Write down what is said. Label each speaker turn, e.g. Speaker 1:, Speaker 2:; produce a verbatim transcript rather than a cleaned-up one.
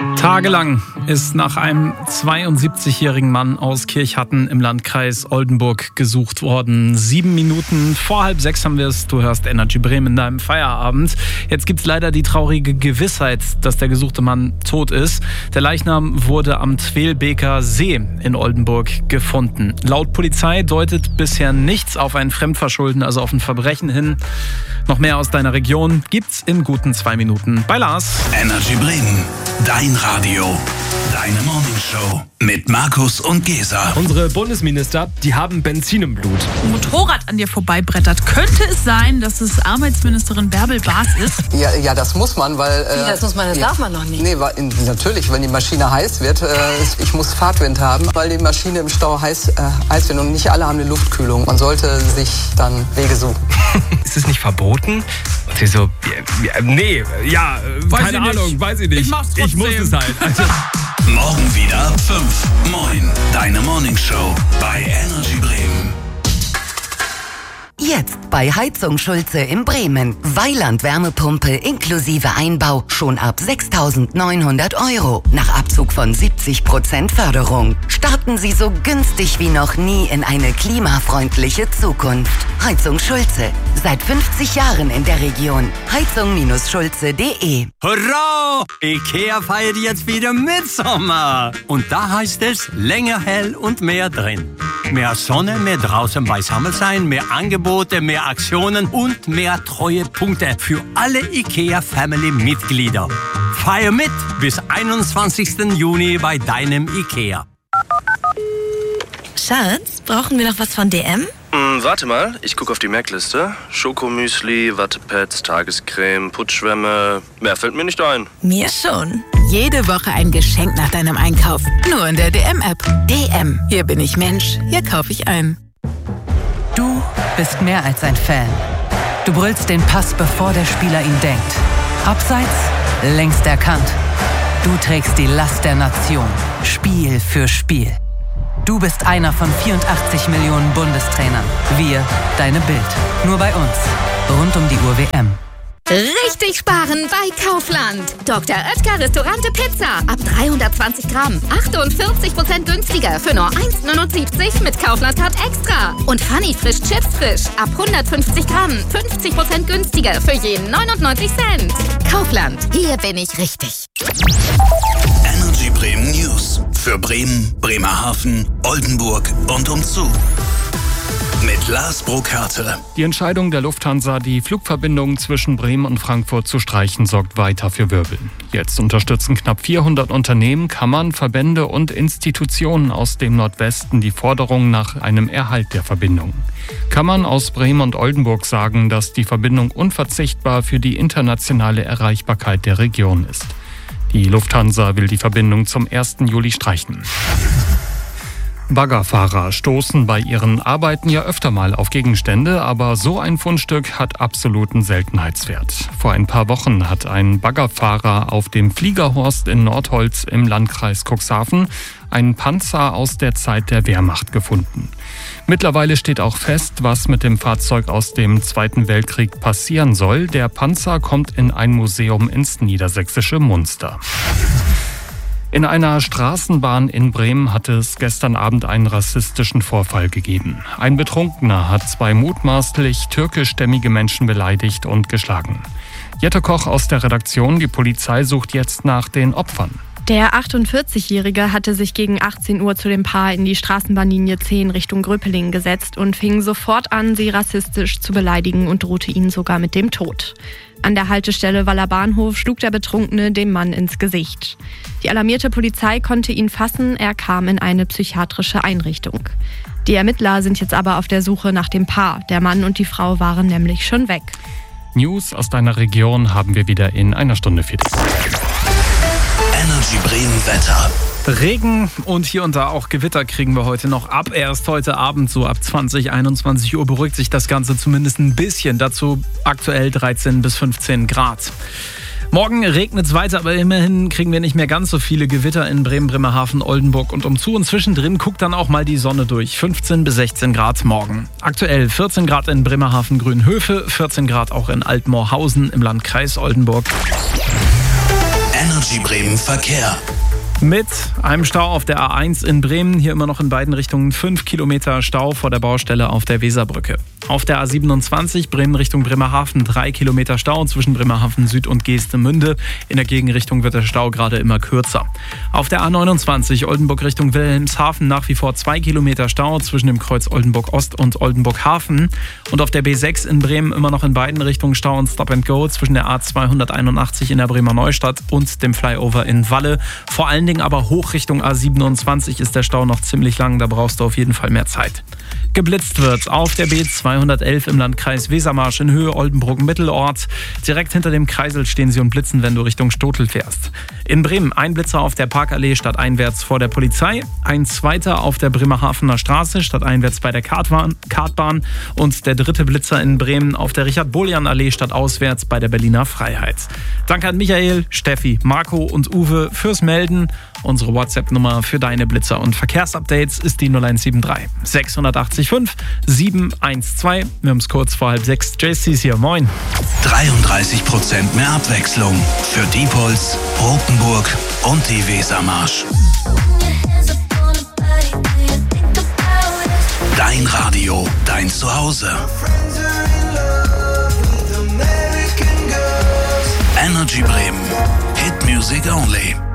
Speaker 1: Tagelang ist nach einem zweiundsiebzigjährigen Mann aus Kirchhatten im Landkreis Oldenburg gesucht worden. Sieben Minuten vor halb sechs haben wir es. Du hörst Energy Bremen in deinem Feierabend. Jetzt gibt es leider die traurige Gewissheit, dass der gesuchte Mann tot ist. Der Leichnam wurde am Twelbeker See in Oldenburg gefunden. Laut Polizei deutet bisher nichts auf ein Fremdverschulden, also auf ein Verbrechen hin. Noch mehr aus deiner Region gibt's in guten zwei Minuten bei Lars.
Speaker 2: Energy Bremen, dein Radio, deine Morningshow mit Markus und Gesa.
Speaker 3: Unsere Bundesminister, die haben Benzin im Blut.
Speaker 4: Ein Motorrad an dir vorbeibrettert. Könnte es sein, dass es Arbeitsministerin Bärbel Baas ist?
Speaker 5: Ja, ja, das muss man, weil... Äh,
Speaker 4: Wie, das muss man, das
Speaker 5: ja,
Speaker 4: darf man noch nicht.
Speaker 5: Nee, weil, natürlich, wenn die Maschine heiß wird, äh, ich muss Fahrtwind haben, weil die Maschine im Stau heiß, äh, heiß wird und nicht alle haben eine Luftkühlung. Man sollte sich dann Wege suchen.
Speaker 3: Ist es nicht verboten? Und sie so, ja, ja, nee, ja,
Speaker 1: weiß
Speaker 3: keine Ahnung,
Speaker 1: nicht.
Speaker 3: weiß ich nicht.
Speaker 1: Ich mach's trotzdem.
Speaker 3: Ich muss es halt. Also,
Speaker 2: Morgen wieder fünf. Moin, deine Morningshow bei Energy Bremen.
Speaker 6: Jetzt bei Heizung Schulze in Bremen. Weiland Wärmepumpe inklusive Einbau schon ab sechstausendneunhundert Euro. Nach Abzug von siebzig Prozent Förderung. Starten Sie so günstig wie noch nie in eine klimafreundliche Zukunft. Heizung Schulze. Seit fünfzig Jahren in der Region. heizung Schulze punkt de.
Speaker 7: Hurra! Ikea feiert jetzt wieder Mitsommer. Und da heißt es länger hell und mehr drin. Mehr Sonne, mehr draußen beisammen sein, mehr Angebote, mehr Aktionen und mehr Treuepunkte für alle IKEA-Family-Mitglieder. Feier mit bis einundzwanzigsten Juni bei deinem IKEA.
Speaker 8: Schatz, brauchen wir noch was von D M?
Speaker 9: Mm, warte mal, ich gucke auf die Merkliste. Schokomüsli, Wattepads, Tagescreme, Putzschwämme. Mehr fällt mir nicht ein.
Speaker 8: Mir schon.
Speaker 10: Jede Woche ein Geschenk nach deinem Einkauf. Nur in der D M-App. D M. Hier bin ich Mensch, hier kaufe ich ein.
Speaker 11: Du bist mehr als ein Fan. Du brüllst den Pass, bevor der Spieler ihn denkt. Abseits, längst erkannt. Du trägst die Last der Nation. Spiel für Spiel. Du bist einer von vierundachtzig Millionen Bundestrainern. Wir, deine Bild. Nur bei uns. Rund um die Uhr W M.
Speaker 12: Richtig sparen bei Kaufland. Doktor Oetker Restaurante Pizza. Ab dreihundertzwanzig Gramm. achtundvierzig Prozent günstiger für nur eins neunundsiebzig mit Kaufland-Card extra. Und Funny Frisch Chips Frisch. Ab hundertfünfzig Gramm. fünfzig Prozent günstiger für jeden neunundneunzig Cent. Kaufland. Hier bin ich richtig.
Speaker 2: Energy Bremen News. Für Bremen, Bremerhaven, Oldenburg und umzu. Mit Lars Burkhardt.
Speaker 1: Die Entscheidung der Lufthansa, die Flugverbindungen zwischen Bremen und Frankfurt zu streichen, sorgt weiter für Wirbel. Jetzt unterstützen knapp vierhundert Unternehmen, Kammern, Verbände und Institutionen aus dem Nordwesten die Forderung nach einem Erhalt der Verbindung. Kammern aus Bremen und Oldenburg sagen, dass die Verbindung unverzichtbar für die internationale Erreichbarkeit der Region ist. Die Lufthansa will die Verbindung zum ersten Juli streichen. Baggerfahrer stoßen bei ihren Arbeiten ja öfter mal auf Gegenstände, aber so ein Fundstück hat absoluten Seltenheitswert. Vor ein paar Wochen hat ein Baggerfahrer auf dem Fliegerhorst in Nordholz im Landkreis Cuxhaven einen Panzer aus der Zeit der Wehrmacht gefunden. Mittlerweile steht auch fest, was mit dem Fahrzeug aus dem Zweiten Weltkrieg passieren soll. Der Panzer kommt in ein Museum ins niedersächsische Munster. In einer Straßenbahn in Bremen hat es gestern Abend einen rassistischen Vorfall gegeben. Ein Betrunkener hat zwei mutmaßlich türkischstämmige Menschen beleidigt und geschlagen. Jette Koch aus der Redaktion, die Polizei sucht jetzt nach den Opfern.
Speaker 13: Der achtundvierzigjährige hatte sich gegen achtzehn Uhr zu dem Paar in die Straßenbahnlinie zehn Richtung Gröpelingen gesetzt und fing sofort an, sie rassistisch zu beleidigen und drohte ihnen sogar mit dem Tod. An der Haltestelle Waller Bahnhof schlug der Betrunkene dem Mann ins Gesicht. Die alarmierte Polizei konnte ihn fassen, er kam in eine psychiatrische Einrichtung. Die Ermittler sind jetzt aber auf der Suche nach dem Paar. Der Mann und die Frau waren nämlich schon weg.
Speaker 1: News aus deiner Region haben wir wieder in einer Stunde für dich.
Speaker 2: Energy Bremen Wetter.
Speaker 1: Regen und hier und da auch Gewitter kriegen wir heute noch ab. Erst heute Abend, so ab zwanzig, einundzwanzig Uhr, beruhigt sich das Ganze zumindest ein bisschen. Dazu aktuell dreizehn bis fünfzehn Grad. Morgen regnet es weiter, aber immerhin kriegen wir nicht mehr ganz so viele Gewitter in Bremen, Bremerhaven, Oldenburg und umzu. Und zwischendrin guckt dann auch mal die Sonne durch. fünfzehn bis sechzehn Grad morgen. Aktuell vierzehn Grad in Bremerhaven, Grünhöfe, vierzehn Grad auch in Altmoorhausen im Landkreis Oldenburg.
Speaker 2: Energy Bremen Verkehr.
Speaker 14: Mit einem Stau auf der A eins in Bremen, hier immer noch in beiden Richtungen fünf Kilometer Stau vor der Baustelle auf der Weserbrücke. Auf der A siebenundzwanzig Bremen Richtung Bremerhaven drei Kilometer Stau zwischen Bremerhaven Süd und Geestemünde. In der Gegenrichtung wird der Stau gerade immer kürzer. Auf der A neunundzwanzig Oldenburg Richtung Wilhelmshaven nach wie vor zwei Kilometer Stau zwischen dem Kreuz Oldenburg Ost und Oldenburg Hafen. Und auf der B sechs in Bremen immer noch in beiden Richtungen Stau und Stop and Go zwischen der A zweihunderteinundachtzig in der Bremer Neustadt und dem Flyover in Walle. Vor allen Dingen aber hoch Richtung A siebenundzwanzig ist der Stau noch ziemlich lang, da brauchst du auf jeden Fall mehr Zeit. Geblitzt wird auf der B zweihundertelf im Landkreis Wesermarsch in Höhe Oldenburg-Mittelort. Direkt hinter dem Kreisel stehen sie und blitzen, wenn du Richtung Stotel fährst. In Bremen ein Blitzer auf der Parkallee stadteinwärts vor der Polizei, ein zweiter auf der Bremerhavener Straße stadteinwärts bei der Kartbahn, Kartbahn und der dritte Blitzer in Bremen auf der Richard-Boljan-Allee stadtauswärts bei der Berliner Freiheit. Danke an Michael, Steffi, Marco und Uwe fürs Melden. Unsere WhatsApp-Nummer für deine Blitzer und Verkehrsupdates ist die null eins sieben drei sechs acht fünf sieben eins zwei. Wir haben es kurz vor halb sechs. J C ist hier. Moin.
Speaker 2: dreiunddreißig Prozent mehr Abwechslung für Diepholz, Rotenburg und die Wesermarsch. Dein Radio, dein Zuhause. Energy Bremen. Hit Music Only.